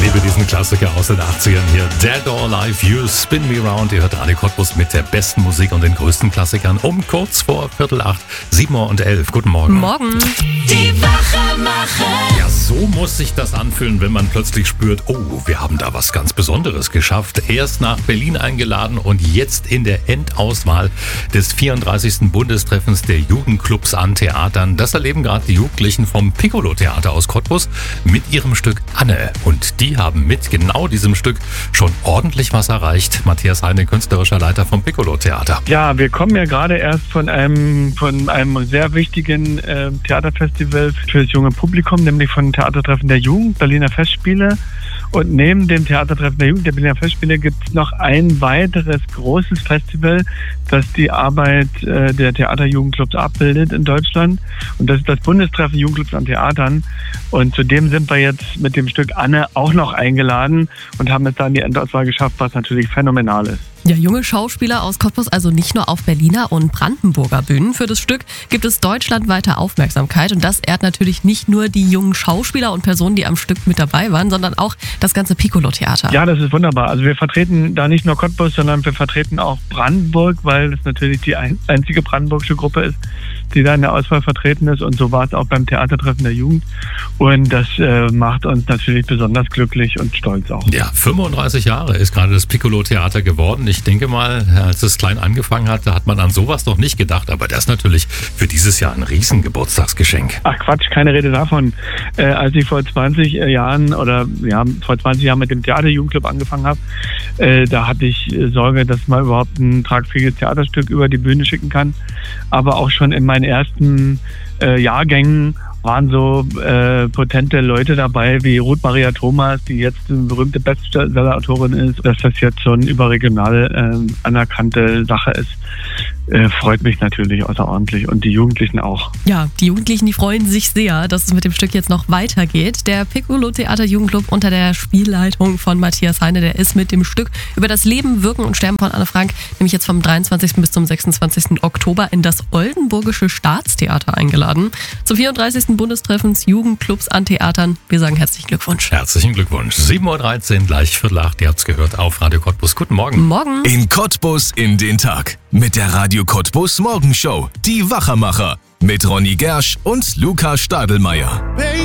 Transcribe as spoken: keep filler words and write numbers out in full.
liebe diesen Klassiker aus den achtzigern hier. Dead or Alive, You Spin Me Round. Ihr hört Radio Cottbus mit der besten Musik und den größten Klassikern um kurz vor Viertel acht, sieben Uhr und elf. Guten Morgen. Morgen. Die Wachermacher. Ja, so muss sich das anfühlen, wenn man plötzlich spürt, oh, wir haben da was ganz Besonderes geschafft. Erst nach Berlin eingeladen und jetzt in der Endauswahl des vierunddreißigsten Bundestreffens der Jugendclubs an Theatern. Das erleben gerade die Jugendlichen vom Piccolo-Theater aus Cottbus mit ihrem Stück Anne. Und die haben mit genau diesem Stück schon ordentlich was erreicht. Matthias Heine, künstlerischer Leiter vom Piccolo-Theater. Ja, wir kommen ja gerade erst von einem von einem sehr wichtigen äh, Theaterfestival für das junge Publikum, nämlich von Theatertreffen der Jugend, Berliner Festspiele. Und neben dem Theatertreffen der Jugend, der Berliner Festspiele, gibt es noch ein weiteres großes Festival, das die Arbeit äh, der Theaterjugendclubs abbildet in Deutschland. Und das ist das Bundestreffen Jugendclubs an Theatern. Und zudem sind wir jetzt mit dem Stück Anne auch noch eingeladen und haben es dann die Endauswahl geschafft, was natürlich phänomenal ist. Ja, junge Schauspieler aus Cottbus, also nicht nur auf Berliner und Brandenburger Bühnen. Für das Stück gibt es deutschlandweite Aufmerksamkeit und das ehrt natürlich nicht nur die jungen Schauspieler und Personen, die am Stück mit dabei waren, sondern auch das ganze Piccolo-Theater. Ja, das ist wunderbar. Also wir vertreten da nicht nur Cottbus, sondern wir vertreten auch Brandenburg, weil es natürlich die ein, einzige brandenburgische Gruppe ist, die da in der Auswahl vertreten ist. Und so war es auch beim Theatertreffen der Jugend. Und das äh, macht uns natürlich besonders glücklich und stolz auch. Ja, fünfunddreißig Jahre ist gerade das Piccolo-Theater geworden. Ich denke mal, als es klein angefangen hat, da hat man an sowas noch nicht gedacht. Aber das ist natürlich für dieses Jahr ein Riesengeburtstagsgeschenk. Ach Quatsch, keine Rede davon. Äh, als ich vor zwanzig Jahren oder ja, vor zwanzig Jahren mit dem Theaterjugendclub angefangen habe, äh, da hatte ich äh, Sorge, dass man überhaupt ein tragfähiges Theaterstück über die Bühne schicken kann. Aber auch schon in meinen ersten äh, Jahrgängen waren so äh, potente Leute dabei wie Ruth Maria Thomas, die jetzt eine berühmte Bestseller-Autorin ist. Dass das jetzt so eine überregional äh, anerkannte Sache ist, äh, freut mich natürlich außerordentlich und die Jugendlichen auch. Ja, die Jugendlichen, die freuen sich sehr, dass es mit dem Stück jetzt noch weitergeht. Der Piccolo-Theater Jugendclub unter der Spielleitung von Matthias Heine, der ist mit dem Stück über das Leben, Wirken und Sterben von Anne Frank nämlich jetzt vom dreiundzwanzigsten bis zum sechsundzwanzigsten Oktober in das Oldenburgische Staatstheater eingeladen. Zum vierunddreißigsten Bundestreffens Jugendclubs an Theatern. Wir sagen herzlichen Glückwunsch. Herzlichen Glückwunsch. sieben Uhr dreizehn, gleich Viertel acht. Ihr habt es gehört auf Radio Cottbus. Guten Morgen. Morgen. In Cottbus in den Tag. Mit der Radio Cottbus Morgenshow. Die Wachermacher. Mit Ronny Gersch und Luca Stadelmeier.